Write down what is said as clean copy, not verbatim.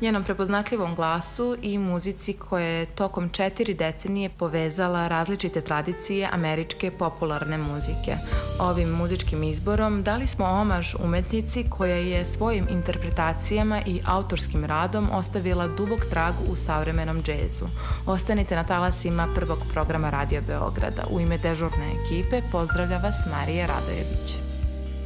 njenom prepoznatljivom glasu i muzici koja je tokom 4 decenije povezala različite tradicije američke popularne muzike. Ovim muzičkim izborom dali smo omaž umetnici koja je svojim interpretacijama i autorskim radom ostavila dubok trag u savremenom džezu. Ostanite na talasima prvog programa Radio Beograda. U ime dežurne ekipe pozdravlja vas Marija Radojević.